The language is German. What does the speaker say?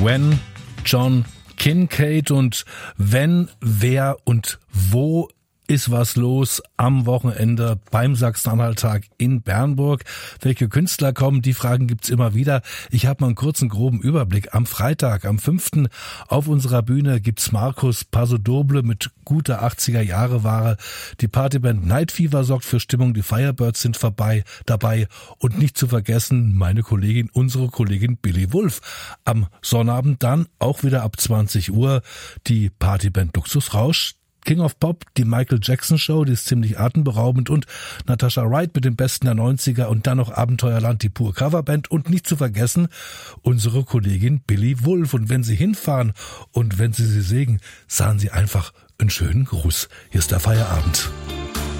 When, John Kincaid und wenn, wer und wo ist was los am Wochenende beim Sachsen-Anhalt-Tag in Bernburg. Welche Künstler kommen, die Fragen gibt's immer wieder. Ich habe mal einen kurzen, groben Überblick. Am Freitag, am 5. auf unserer Bühne gibt's Markus Pasodoble mit guter 80er-Jahre-Ware. Die Partyband Night Fever sorgt für Stimmung. Die Firebirds sind dabei. Und nicht zu vergessen, unsere Kollegin Billy Wolf. Am Sonnabend dann, auch wieder ab 20 Uhr, die Partyband Luxus Rausch. King of Pop, die Michael Jackson Show, die ist ziemlich atemberaubend und Natasha Wright mit dem Besten der 90er und dann noch Abenteuerland, die pure Coverband und nicht zu vergessen unsere Kollegin Billy Wolf. Und wenn Sie hinfahren und wenn Sie sie sehen, sagen Sie einfach einen schönen Gruß. Hier ist der Feierabend.